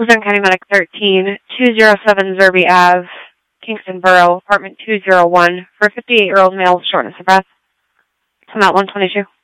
Luzerne County Medic 13, 207 Zerby Ave, Kingston Borough, apartment 201, for a 58-year-old male with shortness of breath. Come out 122.